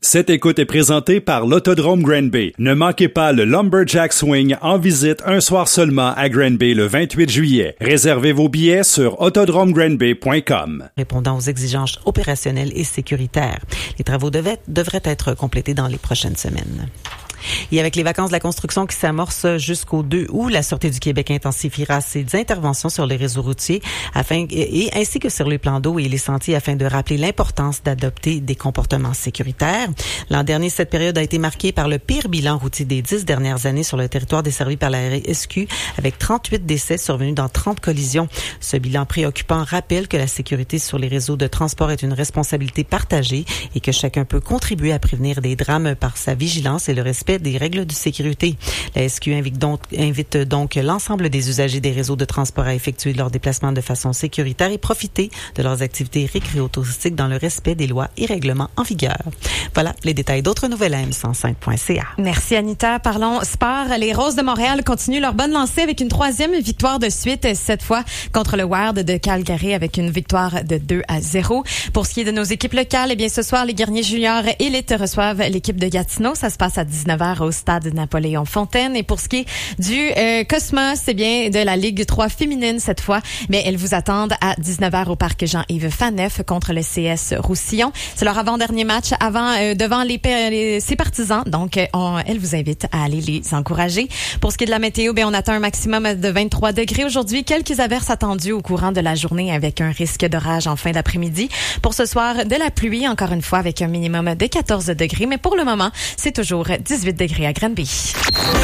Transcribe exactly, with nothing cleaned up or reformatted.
Cette écoute est présentée par l'Autodrome Granby. Ne manquez pas le Lumberjack Swing en visite un soir seulement à Granby le vingt-huit juillet. Réservez vos billets sur autodrome granby point com. Répondant aux exigences opérationnelles et sécuritaires. Les travaux devaient, devraient être complétés dans les prochaines semaines. Et avec les vacances de la construction qui s'amorcent jusqu'au deux août, la Sûreté du Québec intensifiera ses interventions sur les réseaux routiers afin, et ainsi que sur les plans d'eau et les sentiers afin de rappeler l'importance d'adopter des comportements sécuritaires. L'an dernier, cette période a été marquée par le pire bilan routier des dix dernières années sur le territoire desservi par la R S Q, avec trente-huit décès survenus dans trente collisions. Ce bilan préoccupant rappelle que la sécurité sur les réseaux de transport est une responsabilité partagée et que chacun peut contribuer à prévenir des drames par sa vigilance et le respect des règles de sécurité. La S Q invite donc, invite donc l'ensemble des usagers des réseaux de transport à effectuer leurs déplacements de façon sécuritaire et profiter de leurs activités récréotouristiques dans le respect des lois et règlements en vigueur. Voilà les détails d'autres nouvelles à m cent cinq point c a. Merci Anita. Parlons sport. Les Roses de Montréal continuent leur bonne lancée avec une troisième victoire de suite, cette fois contre le Wild de Calgary avec une victoire de deux à zéro. Pour ce qui est de nos équipes locales, eh bien ce soir, les Guerriers juniors élites reçoivent l'équipe de Gatineau. Ça se passe à dix-neuf heures au stade Napoléon Fontaine. Et pour ce qui est du euh, Cosmos, c'est bien de la Ligue trois féminine cette fois, mais elles vous attendent à dix-neuf heures au parc Jean-Yves Faneuf contre le C S Roussillon. C'est leur avant-dernier match avant euh, devant les, les ses partisans, donc on, elles vous invitent à aller les encourager. Pour ce qui est de la météo, bien on atteint un maximum de vingt-trois degrés aujourd'hui. Quelques averses attendues au courant de la journée avec un risque d'orage en fin d'après-midi. Pour ce soir, de la pluie, encore une fois avec un minimum de quatorze degrés, mais pour le moment, c'est toujours dix-huit degrés à Granby.